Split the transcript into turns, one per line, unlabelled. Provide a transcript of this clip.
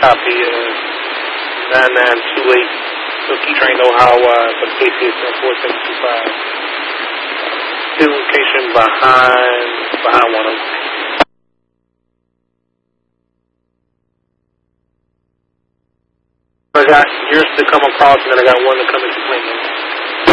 copy 9928 Silky Train, Ohio, for the KCS 4725. Still location behind 103. I got yours to come across, and then I got one to come into Clinton.